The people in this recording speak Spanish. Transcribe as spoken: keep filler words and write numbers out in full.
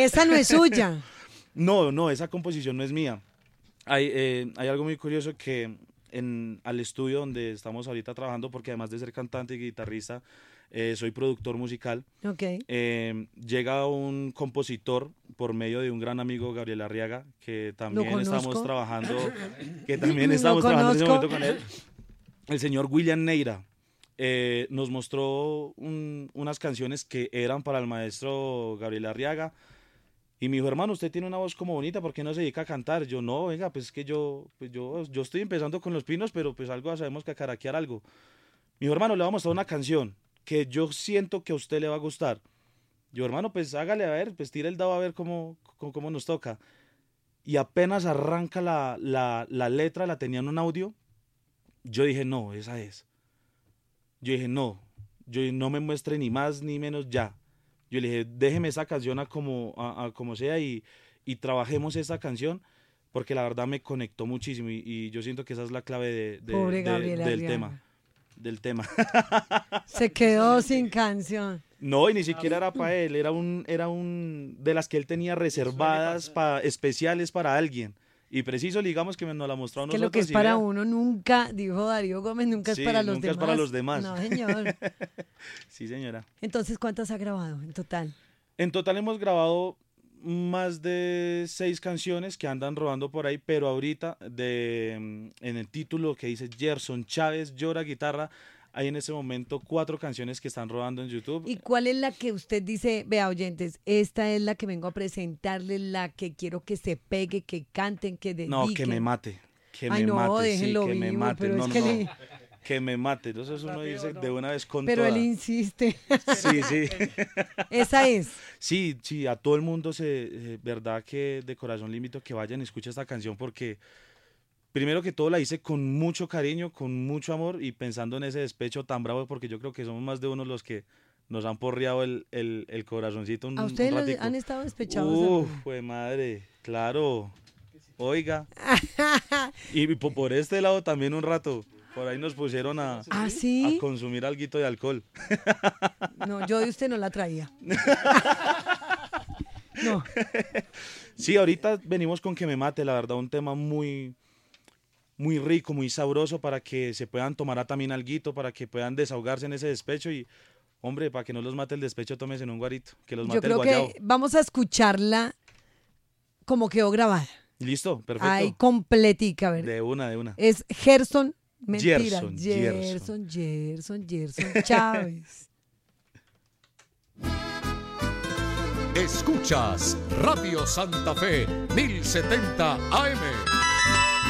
Esa no es suya. No, no, esa composición no es mía. Hay, eh, hay algo muy curioso que en, al estudio donde estamos ahorita trabajando, porque además de ser cantante y guitarrista, eh, soy productor musical. Okay. Eh, llega un compositor por medio de un gran amigo, Gabriel Arriaga, que también estamos trabajando, que también estamos trabajando en ese momento con él. El señor William Neira eh, nos mostró un, unas canciones que eran para el maestro Gabriel Arriaga. Y me dijo, hermano, usted tiene una voz como bonita, ¿por qué no se dedica a cantar? Yo, no, venga, pues es que yo, pues yo, yo estoy empezando con Los Pinos, pero pues algo sabemos que caraquear algo. Me dijo, hermano, le vamos a mostrar una canción que yo siento que a usted le va a gustar. Yo, hermano, pues hágale a ver, pues tire el dado a ver cómo, cómo, cómo nos toca. Y apenas arranca la, la, la letra, la tenía en un audio, yo dije, no, esa es. Yo dije, no, yo no me muestre ni más ni menos ya. Yo le dije, déjeme esa canción a como, a, a como sea y, y trabajemos esa canción, porque la verdad me conectó muchísimo y, y yo siento que esa es la clave de, de, Pobre de, Gabriel del Arriaga. tema. Del tema. Se quedó sin canción. No, y ni siquiera era para él, era un, era un de las que él tenía reservadas pa, especiales para alguien. Y preciso, digamos que nos la mostró a nosotros. Que lo que es para vea. Uno nunca, dijo Darío Gómez, nunca sí, es para los nunca demás. es para los demás. No, señor. Sí, señora. Entonces, ¿cuántas ha grabado en total? En total hemos grabado más de seis canciones que andan rodando por ahí, pero ahorita de, en el título que dice Gerson Chávez llora guitarra, hay en ese momento cuatro canciones que están rodando en YouTube. ¿Y cuál es la que usted dice, vea oyentes, esta es la que vengo a presentarles, la que quiero que se pegue, que canten, que dediquen? No, que me mate, que Ay, me no, mate, déjenlo sí, que vivo, me mate, pero no, es no, que no. le... Que me mate, entonces uno dice de una vez con Pero toda. él insiste. Sí, sí. Esa es. Sí, sí, a todo el mundo se, eh, verdad que de corazón le invito a que vayan y escuchen esta canción porque primero que todo la hice con mucho cariño, con mucho amor y pensando en ese despecho tan bravo porque yo creo que somos más de uno los que nos han porreado el, el, el corazoncito un, ¿A ustedes un los ratico. han estado despechados? Uf, pues madre, claro. Oiga. Y por, por este lado también un rato. Por ahí nos pusieron a, ¿Ah, sí? a consumir alguito de alcohol. No, yo de usted no la traía. No. Sí, ahorita venimos con Que me mate, la verdad, un tema muy, muy rico, muy sabroso para que se puedan tomar también alguito, para que puedan desahogarse en ese despecho y, hombre, para que no los mate el despecho, tómense en un guarito, que los mate yo creo el guayabo. Que vamos a escucharla como quedó grabada. Listo, perfecto. Ahí completica, ¿verdad? De una, de una. Es Gerson, mentira, Gerson, Gerson, Gerson, Gerson Chávez. Escuchas Radio Santa Fe mil setenta A M.